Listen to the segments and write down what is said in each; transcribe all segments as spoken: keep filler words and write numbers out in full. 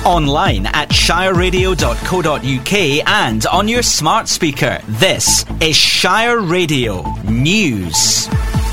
Online at shire radio dot co dot uk and on your smart speaker. This is Shire Radio News.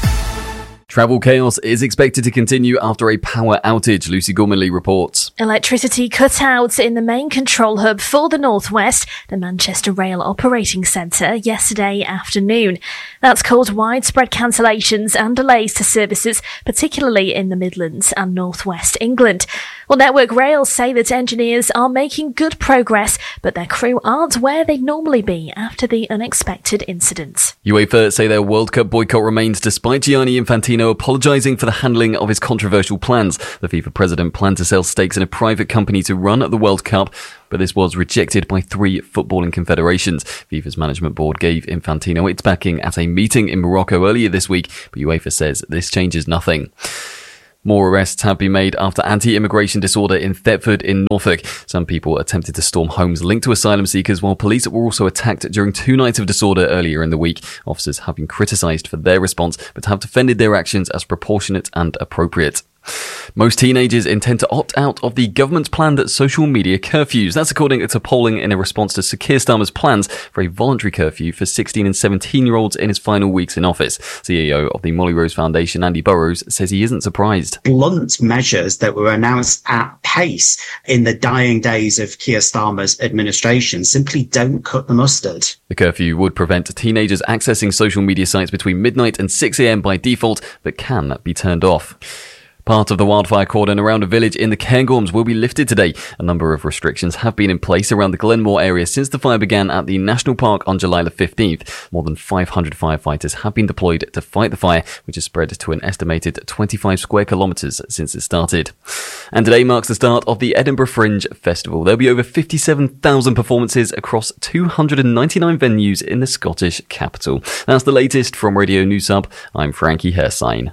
Travel chaos is expected to continue after a power outage, Lucy Gormanley reports. Electricity cut out in the main control hub for the North West, the Manchester Rail Operating Centre, yesterday afternoon. That's caused widespread cancellations and delays to services, particularly in the Midlands and North West England. Well, Network Rail say that engineers are making good progress, but their crew aren't where they'd normally be after the unexpected incident. UEFA say their World Cup boycott remains despite Gianni Infantino apologising for the handling of his controversial plans. The FIFA president planned to sell stakes in a private company to run the World Cup, but this was rejected by three footballing confederations. FIFA's management board gave Infantino its backing at a meeting in Morocco earlier this week, but UEFA says this changes nothing. More arrests have been made after anti-immigration disorder in Thetford in Norfolk. Some people attempted to storm homes linked to asylum seekers, while police were also attacked during two nights of disorder earlier in the week. Officers have been criticised for their response, but have defended their actions as proportionate and appropriate. Most teenagers intend to opt out of the government's planned social media curfews. That's according to polling in a response to Sir Keir Starmer's plans for a voluntary curfew for sixteen and seventeen-year-olds in his final weeks in office. C E O of the Molly Rose Foundation, Andy Burrows, says he isn't surprised. Blunt measures that were announced at pace in the dying days of Keir Starmer's administration simply don't cut the mustard. The curfew would prevent teenagers accessing social media sites between midnight and six a.m. by default, but can be turned off. Part of the wildfire cordon around a village in the Cairngorms will be lifted today. A number of restrictions have been in place around the Glenmore area since the fire began at the National Park on July the fifteenth. More than five hundred firefighters have been deployed to fight the fire, which has spread to an estimated twenty-five square kilometres since it started. And today marks the start of the Edinburgh Fringe Festival. There'll be over fifty-seven thousand performances across two hundred ninety-nine venues in the Scottish capital. That's the latest from Radio News Hub. I'm Frankie Hersign.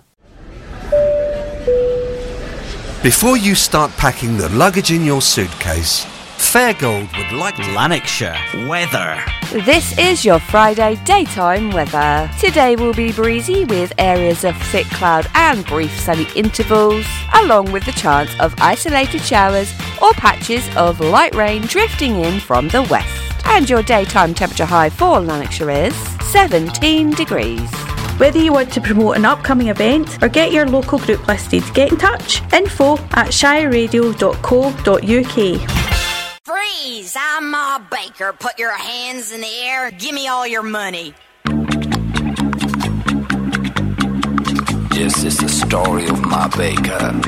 Before you start packing the luggage in your suitcase, Fairgold would like to... Lanarkshire weather. This is your Friday daytime weather. Today will be breezy with areas of thick cloud and brief sunny intervals, along with the chance of isolated showers or patches of light rain drifting in from the west. And your daytime temperature high for Lanarkshire is seventeen degrees. Whether you want to promote an upcoming event or get your local group listed, get in touch. Info at shire radio dot co dot uk. Freeze! I'm Ma Baker. Put your hands in the air. Give me all your money. This is the story of Ma Baker.